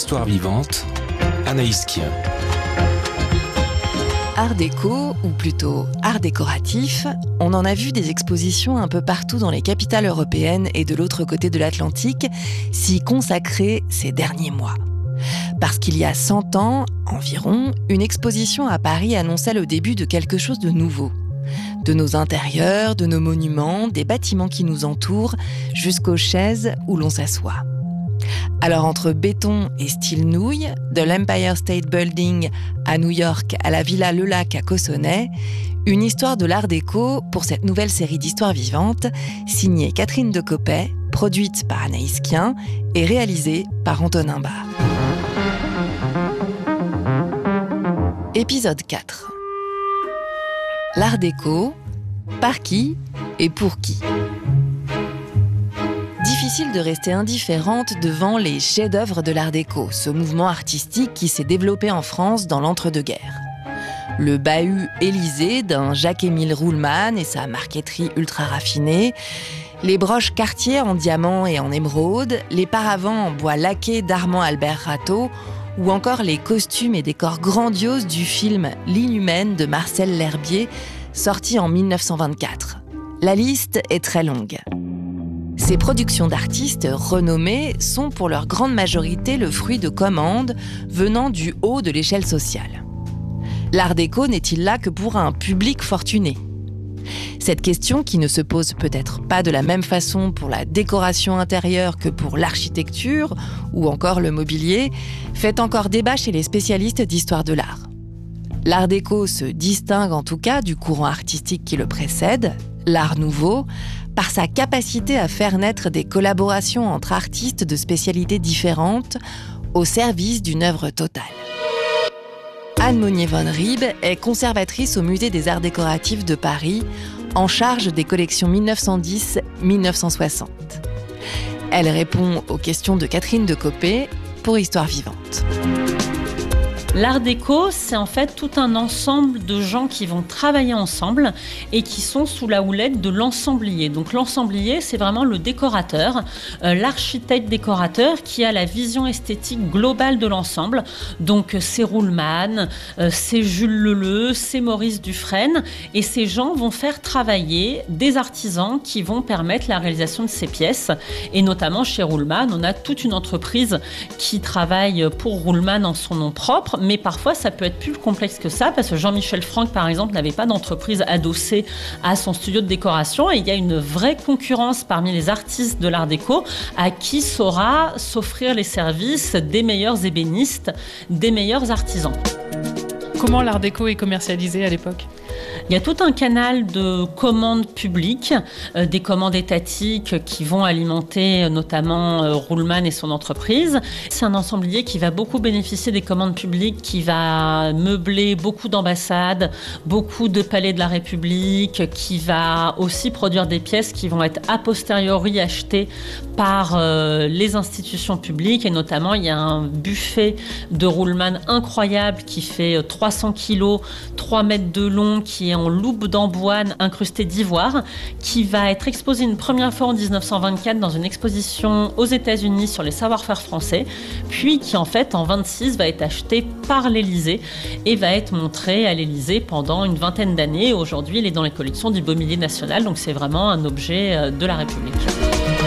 Histoire vivante, Anaïs Kien. Art déco, ou plutôt art décoratif, on en a vu des expositions un peu partout dans les capitales européennes et de l'autre côté de l'Atlantique s'y consacrer ces derniers mois. Parce qu'il y a 100 ans, environ, une exposition à Paris annonçait le début de quelque chose de nouveau. De nos intérieurs, de nos monuments, des bâtiments qui nous entourent, jusqu'aux chaises où l'on s'assoit. Alors entre béton et style nouille, de l'Empire State Building à New York à la Villa Le Lac à Cossonay, une histoire de l'art déco pour cette nouvelle série d'histoires vivantes, signée Catherine Decopet, produite par Anaïs Kien et réalisée par Antonin Barre. Épisode 4. L'art déco, par qui et pour qui ? Difficile de rester indifférente devant les chefs-d'œuvre de l'art déco, ce mouvement artistique qui s'est développé en France dans l'entre-deux-guerres. Le bahut Élysée d'un Jacques-Émile Ruhlmann et sa marqueterie ultra raffinée, les broches Cartier en diamant et en émeraude, les paravents en bois laqué d'Armand Albert Rateau, ou encore les costumes et décors grandioses du film L'Inhumaine de Marcel L'Herbier, sorti en 1924. La liste est très longue. Ces productions d'artistes renommés sont pour leur grande majorité le fruit de commandes venant du haut de l'échelle sociale. L'art déco n'est-il là que pour un public fortuné ? Cette question, qui ne se pose peut-être pas de la même façon pour la décoration intérieure que pour l'architecture ou encore le mobilier, fait encore débat chez les spécialistes d'histoire de l'art. L'art déco se distingue en tout cas du courant artistique qui le précède, l'art nouveau, par sa capacité à faire naître des collaborations entre artistes de spécialités différentes au service d'une œuvre totale. Anne Monnier-von Rieb est conservatrice au Musée des Arts Décoratifs de Paris, en charge des collections 1910-1960. Elle répond aux questions de Catherine Decopet pour Histoire vivante. L'art déco, c'est en fait tout un ensemble de gens qui vont travailler ensemble et qui sont sous la houlette de l'ensemblier. Donc l'ensemblier, c'est vraiment le décorateur, l'architecte décorateur qui a la vision esthétique globale de l'ensemble. Donc c'est Ruhlmann, c'est Jules Leleu, c'est Maurice Dufresne. Et ces gens vont faire travailler des artisans qui vont permettre la réalisation de ces pièces. Et notamment chez Ruhlmann, on a toute une entreprise qui travaille pour Ruhlmann en son nom propre. Mais parfois, ça peut être plus complexe que ça, parce que Jean-Michel Franck, par exemple, n'avait pas d'entreprise adossée à son studio de décoration. Et il y a une vraie concurrence parmi les artistes de l'art déco à qui saura s'offrir les services des meilleurs ébénistes, des meilleurs artisans. Comment l'art déco est commercialisé à l'époque ? Il y a tout un canal de commandes publiques, des commandes étatiques qui vont alimenter notamment Ruhlmann et son entreprise. C'est un ensemblier qui va beaucoup bénéficier des commandes publiques, qui va meubler beaucoup d'ambassades, beaucoup de palais de la République, qui va aussi produire des pièces qui vont être a posteriori achetées par les institutions publiques. Et notamment, il y a un buffet de Ruhlmann incroyable qui fait 300 kilos, 3 mètres de long, qui est en loupe d'amboine incrustée d'ivoire, qui va être exposé une première fois en 1924 dans une exposition aux États-Unis sur les savoir-faire français, puis qui en fait en 26 va être acheté par l'Élysée et va être montré à l'Élysée pendant une vingtaine d'années. Aujourd'hui, il est dans les collections du Beau Milieu National, donc c'est vraiment un objet de la République.